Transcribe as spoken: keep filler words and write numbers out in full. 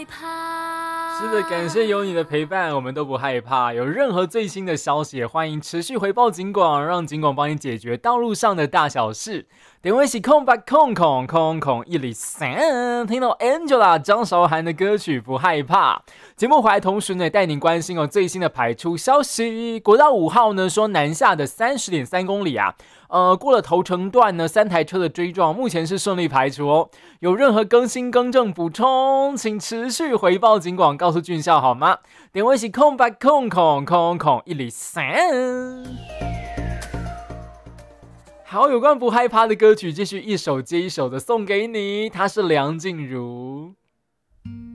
是的，感谢有你的陪伴，我们都不害怕。有任何最新的消息，也欢迎持续回报警广，让警广帮你解决道路上的大小事。点位起空吧，空空空空一里三，听到 Angela 张韶涵的歌曲不害怕。节目回来同时呢，带您关心哦最新的排出消息。国道五号呢说南下的三十点三公里啊，呃过了头城段呢，三台车的追撞目前是顺利排除哦。有任何更新更正补充，请持续回报警广，告诉俊孝好吗？点位是空白空空空空一里三。好，有关不害怕的歌曲，继续一首接一首的送给你。她是梁静茹。